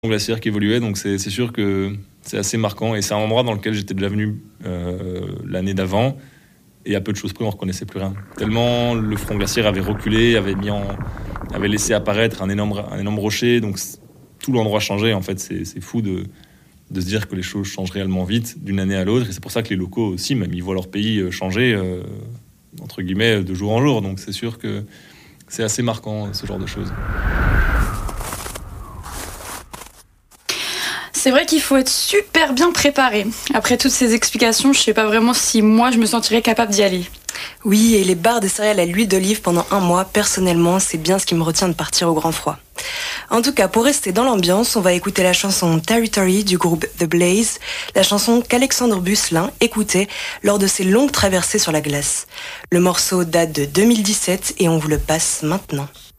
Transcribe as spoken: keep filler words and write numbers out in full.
glaciaire qui évoluait, donc c'est, c'est sûr que c'est assez marquant. Et c'est un endroit dans lequel j'étais déjà venu euh, l'année d'avant, et à peu de choses près, on ne reconnaissait plus rien. Tellement le front glaciaire avait reculé, avait, mis en, avait laissé apparaître un énorme, un énorme rocher, donc tout l'endroit changeait. En fait, c'est, c'est fou de, de se dire que les choses changent réellement vite d'une année à l'autre. Et c'est pour ça que les locaux aussi, même, ils voient leur pays changer, euh, entre guillemets, de jour en jour. Donc c'est sûr que c'est assez marquant, ce genre de choses. C'est vrai qu'il faut être super bien préparé. Après toutes ces explications, je sais pas vraiment si moi je me sentirais capable d'y aller. Oui, et les barres de céréales à l'huile d'olive pendant un mois, personnellement, c'est bien ce qui me retient de partir au grand froid. En tout cas, pour rester dans l'ambiance, on va écouter la chanson Territory du groupe The Blaze, la chanson qu'Alexandre Busselin écoutait lors de ses longues traversées sur la glace. Le morceau date de deux mille dix-sept et on vous le passe maintenant.